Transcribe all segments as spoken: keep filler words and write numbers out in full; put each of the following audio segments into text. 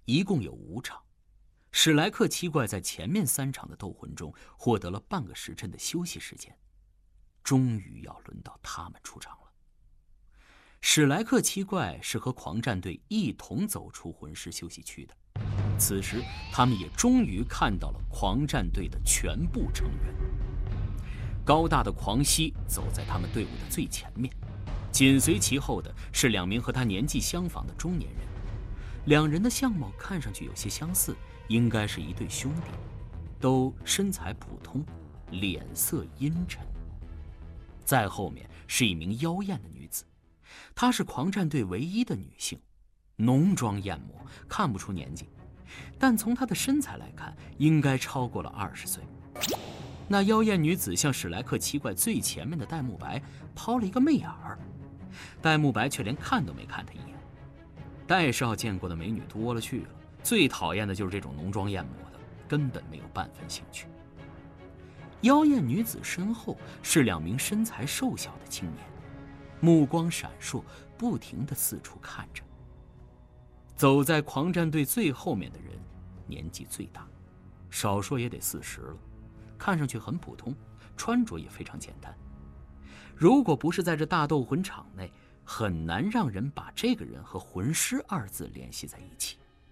一共有五场。史莱克七怪在前面三场的斗魂中获得了半个时辰的休息时间，终于要轮到他们出场了。史莱克七怪是和狂战队一同走出魂师休息区的，此时他们也终于看到了狂战队的全部成员。高大的狂熙走在他们队伍的最前面，紧随其后的是两名和他年纪相仿的中年人，两人的相貌看上去有些相似，应该是一对兄弟，都身材普通，脸色阴沉。再后面是一名妖艳的女子，她是狂战队唯一的女性，浓妆艳抹，看不出年纪，但从她的身材来看，应该超过了二十岁。那妖艳女子向史莱克七怪最前面的戴沐白抛了一个媚眼儿，戴沐白却连看都没看她一眼。戴少见过的美女多了去了，最讨厌的就是这种浓妆艳抹的，根本没有半分兴趣。妖艳女子身后是两名身材瘦小的青年，目光闪烁，不停地四处看着。走在狂战队最后面的人年纪最大，少说也得四十了，看上去很普通，穿着也非常简单。如果不是在这大斗魂场内，很难让人把这个人和魂师二字联系在一起。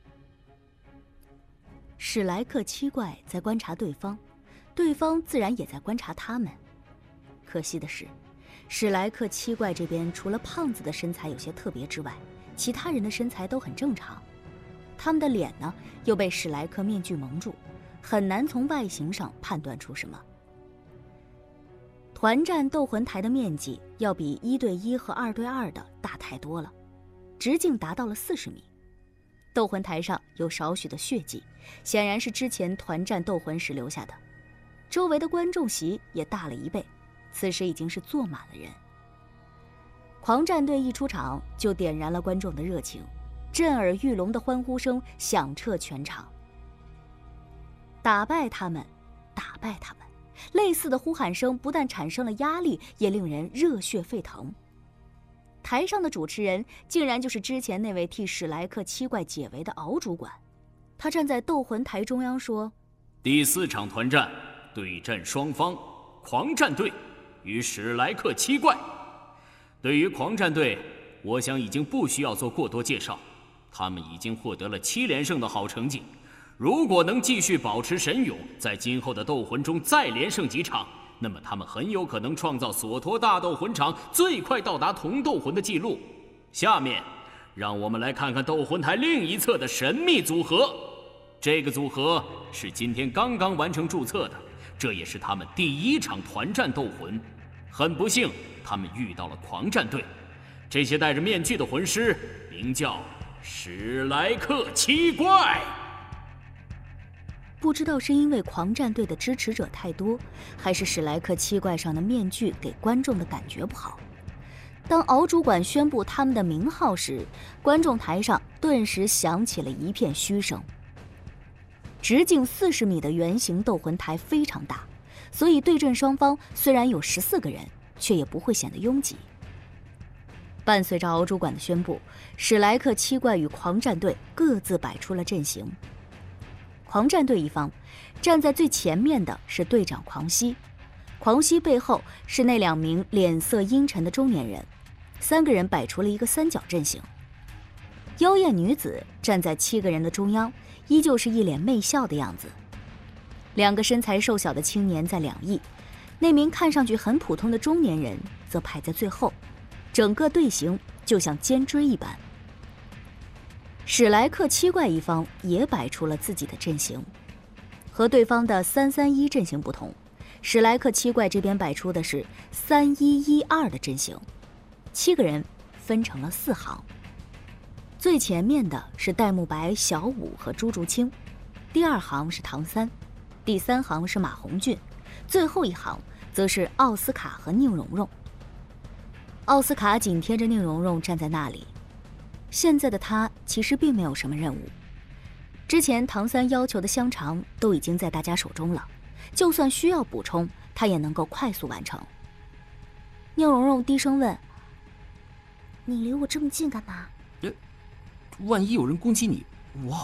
史莱克七怪在观察对方，对方自然也在观察他们。可惜的是，史莱克七怪这边除了胖子的身材有些特别之外，其他人的身材都很正常。他们的脸呢，又被史莱克面具蒙住，很难从外形上判断出什么。团战斗魂台的面积要比一对一和二对二的大太多了，直径达到了四十米。斗魂台上有少许的血迹，显然是之前团战斗魂时留下的。周围的观众席也大了一倍，此时已经是坐满了人。狂战队一出场就点燃了观众的热情，震耳欲聋的欢呼声响彻全场。打败他们，打败他们！类似的呼喊声不但产生了压力，也令人热血沸腾。台上的主持人竟然就是之前那位替史莱克七怪解围的敖主管。他站在斗魂台中央说： 第四场团战，对阵双方，狂战队与史莱克七怪。对于狂战队，我想已经不需要做过多介绍，他们已经获得了七连胜的好成绩。如果能继续保持神勇，在今后的斗魂中再连胜几场，那么他们很有可能创造索托大斗魂场最快到达同斗魂的记录。下面，让我们来看看斗魂台另一侧的神秘组合。这个组合是今天刚刚完成注册的，这也是他们第一场团战斗魂。很不幸，他们遇到了狂战队。这些戴着面具的魂师名叫史莱克七怪。 不知道是因为狂战队的支持者太多，还是史莱克七怪上的面具给观众的感觉不好。当敖主管宣布他们的名号时，观众台上顿时响起了一片嘘声。直径四十米的圆形斗魂台非常大，所以对阵双方虽然有十四个人，却也不会显得拥挤。伴随着敖主管的宣布，史莱克七怪与狂战队各自摆出了阵型。狂战队一方，站在最前面的是队长狂熙，狂熙背后是那两名脸色阴沉的中年人，三个人摆出了一个三角阵型。妖艳女子站在七个人的中央，依旧是一脸媚笑的样子。两个身材瘦小的青年在两翼，那名看上去很普通的中年人则排在最后，整个队形就像尖锥一般。史莱克七怪一方也摆出了自己的阵型，和对方的三三一阵型不同，史莱克七怪这边摆出的是三一一二的阵型，七个人分成了四行。最前面的是戴沐白、小舞和朱竹清，第二行是唐三，第三行是马红俊，最后一行则是奥斯卡和宁荣荣。奥斯卡紧贴着宁荣荣站在那里。现在的他其实并没有什么任务，之前唐三要求的香肠都已经在大家手中了，就算需要补充，他也能够快速完成。宁荣荣低声问：你离我这么近干嘛？ 万一有人攻击你，我好